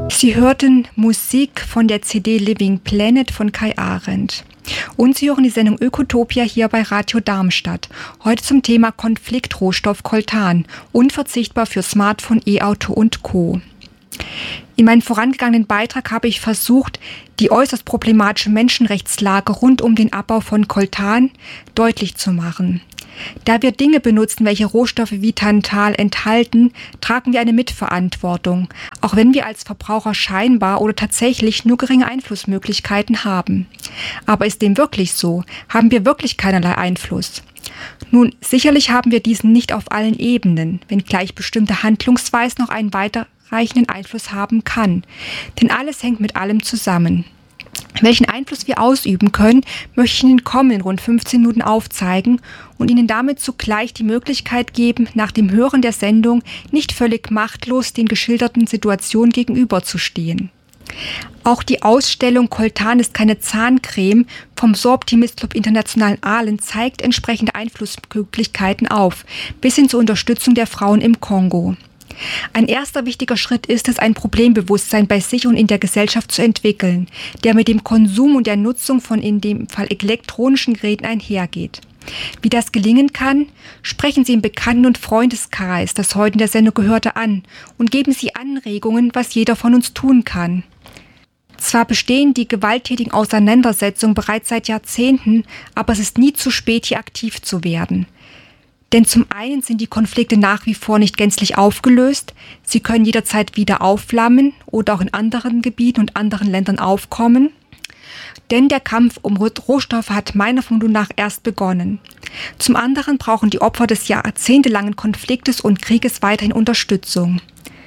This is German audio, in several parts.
Sie hörten Musik von der CD Living Planet von Kai Arendt. Und Sie hören die Sendung Ökotopia hier bei Radio Darmstadt. Heute zum Thema Konfliktrohstoff Coltan, unverzichtbar für Smartphone, E-Auto und Co. In meinem vorangegangenen Beitrag habe ich versucht, die äußerst problematische Menschenrechtslage rund um den Abbau von Coltan deutlich zu machen. Da wir Dinge benutzen, welche Rohstoffe wie Tantal enthalten, tragen wir eine Mitverantwortung, auch wenn wir als Verbraucher scheinbar oder tatsächlich nur geringe Einflussmöglichkeiten haben. Aber ist dem wirklich so? Haben wir wirklich keinerlei Einfluss? Nun, sicherlich haben wir diesen nicht auf allen Ebenen, wenngleich bestimmte Handlungsweisen noch einen weiterreichenden Einfluss haben kann. Denn alles hängt mit allem zusammen. Welchen Einfluss wir ausüben können, möchte ich in den kommenden rund 15 Minuten aufzeigen und Ihnen damit zugleich die Möglichkeit geben, nach dem Hören der Sendung nicht völlig machtlos den geschilderten Situationen gegenüberzustehen. Auch die Ausstellung Coltan ist keine Zahncreme vom So-Optimist Club Internationalen Aalen zeigt entsprechende Einflussmöglichkeiten auf, bis hin zur Unterstützung der Frauen im Kongo. Ein erster wichtiger Schritt ist es, ein Problembewusstsein bei sich und in der Gesellschaft zu entwickeln, der mit dem Konsum und der Nutzung von in dem Fall elektronischen Geräten einhergeht. Wie das gelingen kann, sprechen Sie im Bekannten- und Freundeskreis, das heute in der Sendung gehörte, an und geben Sie Anregungen, was jeder von uns tun kann. Zwar bestehen die gewalttätigen Auseinandersetzungen bereits seit Jahrzehnten, aber es ist nie zu spät, hier aktiv zu werden. Denn zum einen sind die Konflikte nach wie vor nicht gänzlich aufgelöst, sie können jederzeit wieder aufflammen oder auch in anderen Gebieten und anderen Ländern aufkommen. Denn der Kampf um Rohstoffe hat meiner Vermutung nach erst begonnen. Zum anderen brauchen die Opfer des jahrzehntelangen Konfliktes und Krieges weiterhin Unterstützung.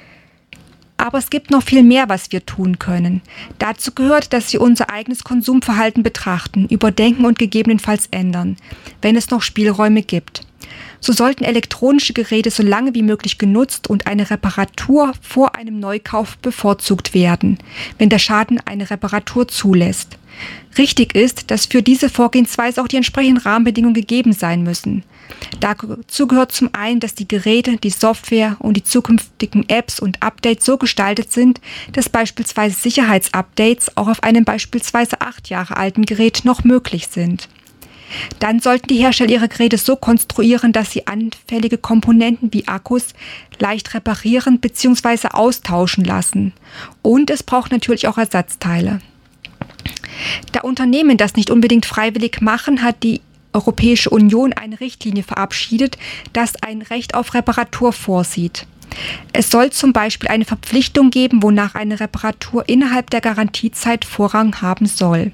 Aber es gibt noch viel mehr, was wir tun können. Dazu gehört, dass wir unser eigenes Konsumverhalten betrachten, überdenken und gegebenenfalls ändern, wenn es noch Spielräume gibt. So sollten elektronische Geräte so lange wie möglich genutzt und eine Reparatur vor einem Neukauf bevorzugt werden, wenn der Schaden eine Reparatur zulässt. Richtig ist, dass für diese Vorgehensweise auch die entsprechenden Rahmenbedingungen gegeben sein müssen. Dazu gehört zum einen, dass die Geräte, die Software und die zukünftigen Apps und Updates so gestaltet sind, dass beispielsweise Sicherheitsupdates auch auf einem beispielsweise 8 Jahre alten Gerät noch möglich sind. Dann sollten die Hersteller ihre Geräte so konstruieren, dass sie anfällige Komponenten wie Akkus leicht reparieren bzw. austauschen lassen. Und es braucht natürlich auch Ersatzteile. Da Unternehmen das nicht unbedingt freiwillig machen, hat die Europäische Union eine Richtlinie verabschiedet, das ein Recht auf Reparatur vorsieht. Es soll zum Beispiel eine Verpflichtung geben, wonach eine Reparatur innerhalb der Garantiezeit Vorrang haben soll.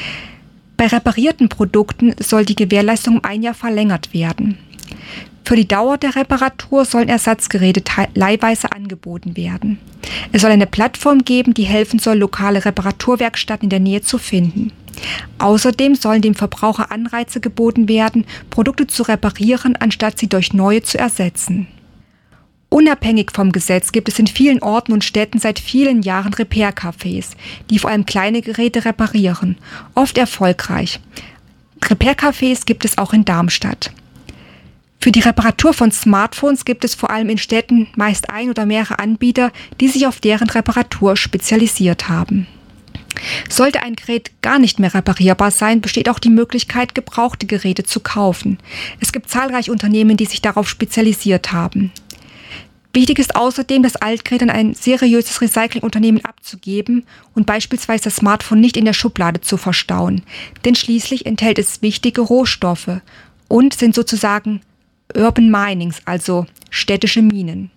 Bei reparierten Produkten soll die Gewährleistung um 1 Jahr verlängert werden. Für die Dauer der Reparatur sollen Ersatzgeräte leihweise angeboten werden. Es soll eine Plattform geben, die helfen soll, lokale Reparaturwerkstätten in der Nähe zu finden. Außerdem sollen dem Verbraucher Anreize geboten werden, Produkte zu reparieren, anstatt sie durch neue zu ersetzen. Unabhängig vom Gesetz gibt es in vielen Orten und Städten seit vielen Jahren Repair-Cafés, die vor allem kleine Geräte reparieren, oft erfolgreich. Repair-Cafés gibt es auch in Darmstadt. Für die Reparatur von Smartphones gibt es vor allem in Städten meist ein oder mehrere Anbieter, die sich auf deren Reparatur spezialisiert haben. Sollte ein Gerät gar nicht mehr reparierbar sein, besteht auch die Möglichkeit, gebrauchte Geräte zu kaufen. Es gibt zahlreiche Unternehmen, die sich darauf spezialisiert haben. Wichtig ist außerdem, das Altgerät an ein seriöses Recyclingunternehmen abzugeben und beispielsweise das Smartphone nicht in der Schublade zu verstauen, denn schließlich enthält es wichtige Rohstoffe und sind sozusagen Urban Minings, also städtische Minen.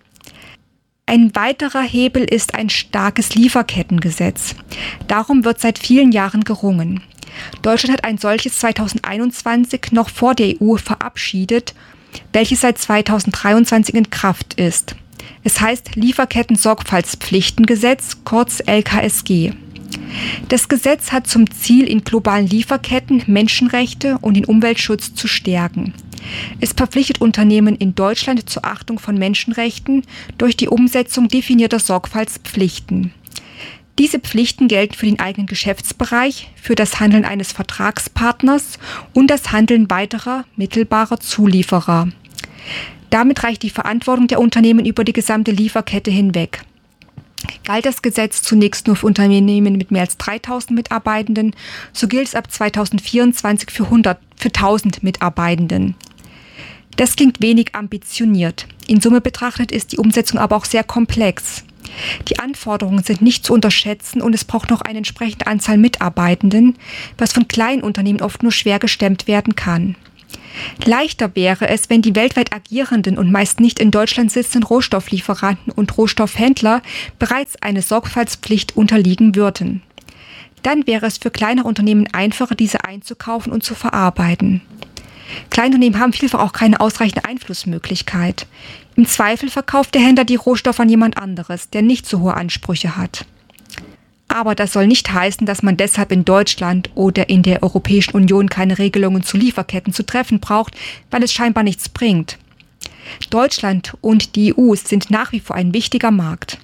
Ein weiterer Hebel ist ein starkes Lieferkettengesetz. Darum wird seit vielen Jahren gerungen. Deutschland hat ein solches 2021 noch vor der EU verabschiedet, welches seit 2023 in Kraft ist. Es heißt Lieferketten-Sorgfaltspflichtengesetz, kurz LKSG. Das Gesetz hat zum Ziel, in globalen Lieferketten Menschenrechte und den Umweltschutz zu stärken. Es verpflichtet Unternehmen in Deutschland zur Achtung von Menschenrechten durch die Umsetzung definierter Sorgfaltspflichten. Diese Pflichten gelten für den eigenen Geschäftsbereich, für das Handeln eines Vertragspartners und das Handeln weiterer mittelbarer Zulieferer. Damit reicht die Verantwortung der Unternehmen über die gesamte Lieferkette hinweg. Galt das Gesetz zunächst nur für Unternehmen mit mehr als 3.000 Mitarbeitenden, so gilt es ab 2024 für 1.000 Mitarbeitenden. Das klingt wenig ambitioniert. In Summe betrachtet ist die Umsetzung aber auch sehr komplex. Die Anforderungen sind nicht zu unterschätzen und es braucht noch eine entsprechende Anzahl Mitarbeitenden, was von kleinen Unternehmen oft nur schwer gestemmt werden kann. Leichter wäre es, wenn die weltweit agierenden und meist nicht in Deutschland sitzenden Rohstofflieferanten und Rohstoffhändler bereits eine Sorgfaltspflicht unterliegen würden. Dann wäre es für kleinere Unternehmen einfacher, diese einzukaufen und zu verarbeiten. Kleinunternehmen haben vielfach auch keine ausreichende Einflussmöglichkeit. Im Zweifel verkauft der Händler die Rohstoffe an jemand anderes, der nicht so hohe Ansprüche hat. Aber das soll nicht heißen, dass man deshalb in Deutschland oder in der Europäischen Union keine Regelungen zu Lieferketten zu treffen braucht, weil es scheinbar nichts bringt. Deutschland und die EU sind nach wie vor ein wichtiger Markt.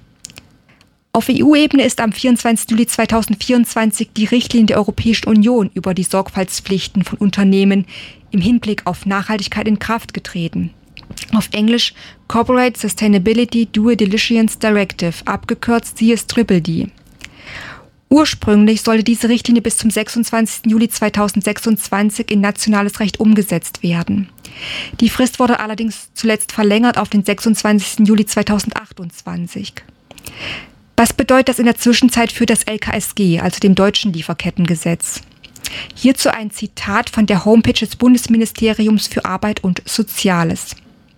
Auf EU-Ebene ist am 24. Juli 2024 die Richtlinie der Europäischen Union über die Sorgfaltspflichten von Unternehmen im Hinblick auf Nachhaltigkeit in Kraft getreten. Auf Englisch Corporate Sustainability Due Diligence Directive, abgekürzt CSDDD. Ursprünglich sollte diese Richtlinie bis zum 26. Juli 2026 in nationales Recht umgesetzt werden. Die Frist wurde allerdings zuletzt verlängert auf den 26. Juli 2028. Was bedeutet das in der Zwischenzeit für das LKSG, also dem deutschen Lieferkettengesetz? Hierzu ein Zitat von der Homepage des Bundesministeriums für Arbeit und Soziales.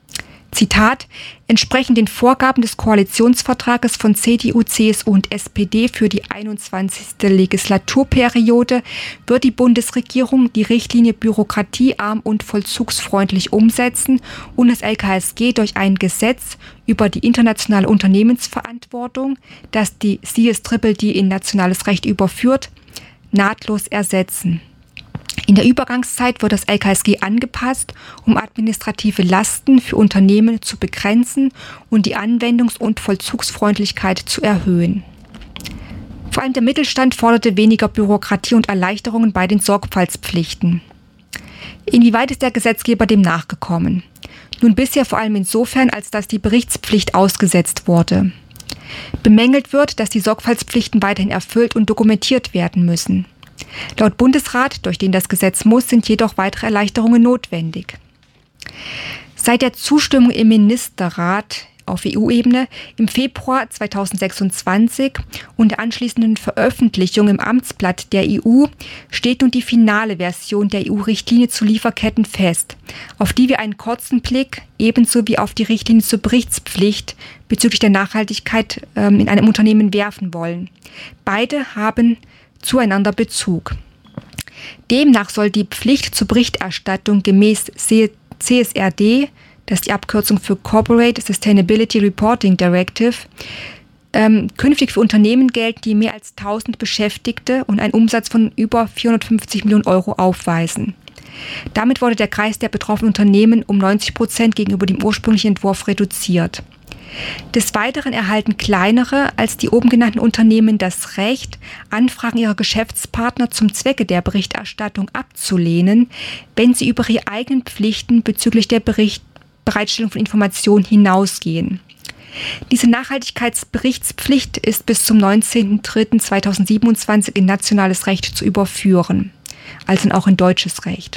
Zitat: Entsprechend den Vorgaben des Koalitionsvertrages von CDU, CSU und SPD für die 21. Legislaturperiode wird die Bundesregierung die Richtlinie bürokratiearm und vollzugsfreundlich umsetzen und das LKSG durch ein Gesetz über die internationale Unternehmensverantwortung, das die CSDDD in nationales Recht überführt, nahtlos ersetzen. In der Übergangszeit wird das LKSG angepasst, um administrative Lasten für Unternehmen zu begrenzen und die Anwendungs- und Vollzugsfreundlichkeit zu erhöhen. Vor allem der Mittelstand forderte weniger Bürokratie und Erleichterungen bei den Sorgfaltspflichten. Inwieweit ist der Gesetzgeber dem nachgekommen? Nun bisher vor allem insofern, als dass die Berichtspflicht ausgesetzt wurde. Bemängelt wird, dass die Sorgfaltspflichten weiterhin erfüllt und dokumentiert werden müssen. Laut Bundesrat, durch den das Gesetz muss, sind jedoch weitere Erleichterungen notwendig. Seit der Zustimmung im Ministerrat auf EU-Ebene im Februar 2026 und der anschließenden Veröffentlichung im Amtsblatt der EU steht nun die finale Version der EU-Richtlinie zu Lieferketten fest, auf die wir einen kurzen Blick ebenso wie auf die Richtlinie zur Berichtspflicht bezüglich der Nachhaltigkeit in einem Unternehmen werfen wollen. Beide haben zueinander Bezug. Demnach soll die Pflicht zur Berichterstattung gemäß CSRD, das ist die Abkürzung für Corporate Sustainability Reporting Directive, künftig für Unternehmen gelten, die mehr als 1.000 Beschäftigte und einen Umsatz von über 450 Millionen Euro aufweisen. Damit wurde der Kreis der betroffenen Unternehmen um 90% gegenüber dem ursprünglichen Entwurf reduziert. Des Weiteren erhalten kleinere als die oben genannten Unternehmen das Recht, Anfragen ihrer Geschäftspartner zum Zwecke der Berichterstattung abzulehnen, wenn sie über ihre eigenen Pflichten bezüglich der Bereitstellung von Informationen hinausgehen. Diese Nachhaltigkeitsberichtspflicht ist bis zum 19.03.2027 in nationales Recht zu überführen, also auch in deutsches Recht.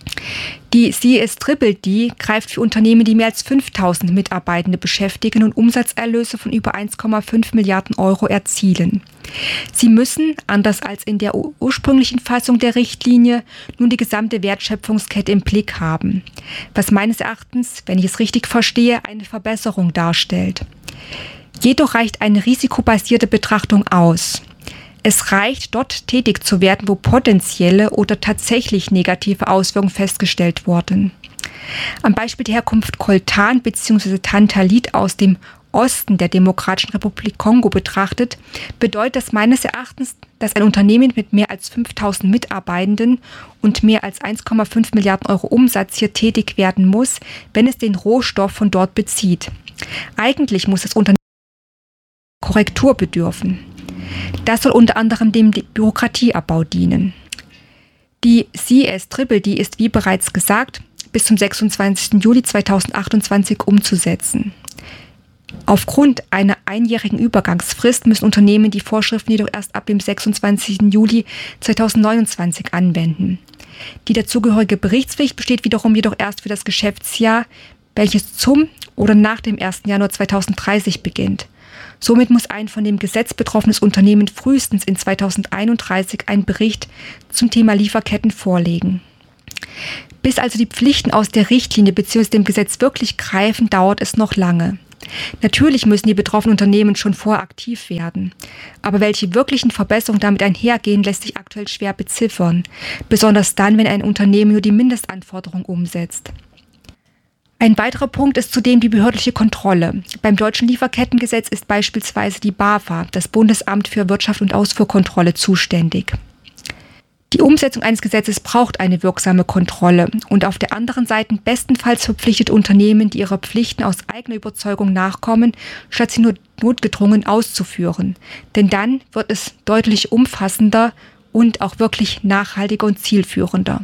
Die CSDDD greift für Unternehmen, die mehr als 5.000 Mitarbeitende beschäftigen und Umsatzerlöse von über 1,5 Milliarden Euro erzielen. Sie müssen, anders als in der ursprünglichen Fassung der Richtlinie, nun die gesamte Wertschöpfungskette im Blick haben, was meines Erachtens, wenn ich es richtig verstehe, eine Verbesserung darstellt. Jedoch reicht eine risikobasierte Betrachtung aus. Es reicht, dort tätig zu werden, wo potenzielle oder tatsächlich negative Auswirkungen festgestellt wurden. Am Beispiel der Herkunft Coltan bzw. Tantalit aus dem Osten der Demokratischen Republik Kongo betrachtet, bedeutet das meines Erachtens, dass ein Unternehmen mit mehr als 5.000 Mitarbeitenden und mehr als 1,5 Milliarden Euro Umsatz hier tätig werden muss, wenn es den Rohstoff von dort bezieht. Eigentlich muss das Unternehmen Korrektur bedürfen. Das soll unter anderem dem Bürokratieabbau dienen. Die CSDDD ist, wie bereits gesagt, bis zum 26. Juli 2028 umzusetzen. Aufgrund einer einjährigen Übergangsfrist müssen Unternehmen die Vorschriften jedoch erst ab dem 26. Juli 2029 anwenden. Die dazugehörige Berichtspflicht besteht wiederum jedoch erst für das Geschäftsjahr, welches zum oder nach dem 1. Januar 2030 beginnt. Somit muss ein von dem Gesetz betroffenes Unternehmen frühestens in 2031 einen Bericht zum Thema Lieferketten vorlegen. Bis also die Pflichten aus der Richtlinie bzw. dem Gesetz wirklich greifen, dauert es noch lange. Natürlich müssen die betroffenen Unternehmen schon vorher aktiv werden. Aber welche wirklichen Verbesserungen damit einhergehen, lässt sich aktuell schwer beziffern. Besonders dann, wenn ein Unternehmen nur die Mindestanforderungen umsetzt. Ein weiterer Punkt ist zudem die behördliche Kontrolle. Beim deutschen Lieferkettengesetz ist beispielsweise die BAFA, das Bundesamt für Wirtschaft und Ausfuhrkontrolle, zuständig. Die Umsetzung eines Gesetzes braucht eine wirksame Kontrolle und auf der anderen Seite bestenfalls verpflichtet Unternehmen, die ihrer Pflichten aus eigener Überzeugung nachkommen, statt sie nur notgedrungen auszuführen. Denn dann wird es deutlich umfassender und auch wirklich nachhaltiger und zielführender.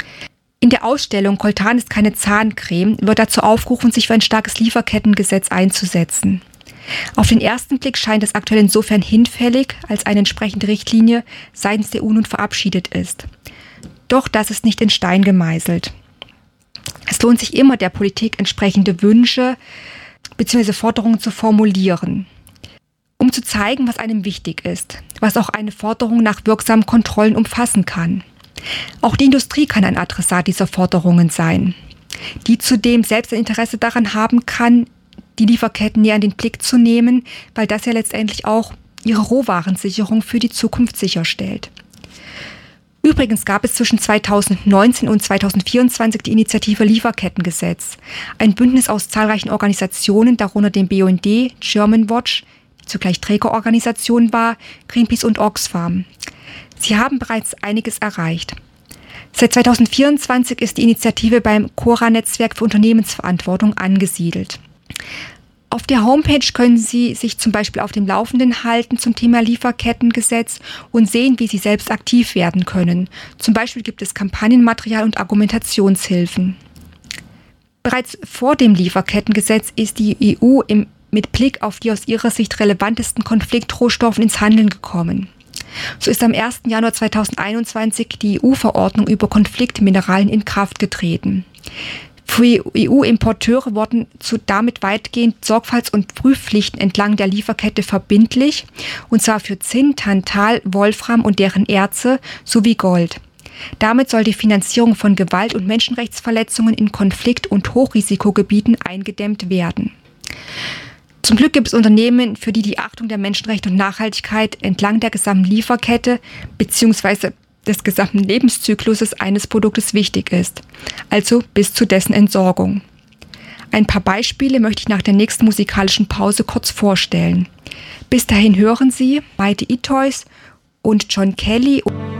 In der Ausstellung Coltan ist keine Zahncreme wird dazu aufgerufen, sich für ein starkes Lieferkettengesetz einzusetzen. Auf den ersten Blick scheint es aktuell insofern hinfällig, als eine entsprechende Richtlinie seitens der EU nun verabschiedet ist. Doch das ist nicht in Stein gemeißelt. Es lohnt sich immer, der Politik entsprechende Wünsche bzw. Forderungen zu formulieren, um zu zeigen, was einem wichtig ist, was auch eine Forderung nach wirksamen Kontrollen umfassen kann. Auch die Industrie kann ein Adressat dieser Forderungen sein, die zudem selbst ein Interesse daran haben kann, die Lieferketten näher in den Blick zu nehmen, weil das ja letztendlich auch ihre Rohwarensicherung für die Zukunft sicherstellt. Übrigens gab es zwischen 2019 und 2024 die Initiative Lieferkettengesetz, ein Bündnis aus zahlreichen Organisationen, darunter dem BUND, Germanwatch, die zugleich Trägerorganisation war, Greenpeace und Oxfam. Sie haben bereits einiges erreicht. Seit 2024 ist die Initiative beim Cora-Netzwerk für Unternehmensverantwortung angesiedelt. Auf der Homepage können Sie sich zum Beispiel auf dem Laufenden halten zum Thema Lieferkettengesetz und sehen, wie Sie selbst aktiv werden können. Zum Beispiel gibt es Kampagnenmaterial und Argumentationshilfen. Bereits vor dem Lieferkettengesetz ist die EU mit Blick auf die aus ihrer Sicht relevantesten Konfliktrohstoffen ins Handeln gekommen. So ist am 1. Januar 2021 die EU-Verordnung über Konfliktmineralien in Kraft getreten. Für EU-Importeure wurden damit weitgehend Sorgfalts- und Prüfpflichten entlang der Lieferkette verbindlich, und zwar für Zinn, Tantal, Wolfram und deren Erze sowie Gold. Damit soll die Finanzierung von Gewalt- und Menschenrechtsverletzungen in Konflikt- und Hochrisikogebieten eingedämmt werden. Zum Glück gibt es Unternehmen, für die die Achtung der Menschenrechte und Nachhaltigkeit entlang der gesamten Lieferkette bzw. des gesamten Lebenszykluses eines Produktes wichtig ist, also bis zu dessen Entsorgung. Ein paar Beispiele möchte ich nach der nächsten musikalischen Pause kurz vorstellen. Bis dahin hören Sie Mighty Itoys und John Kelly.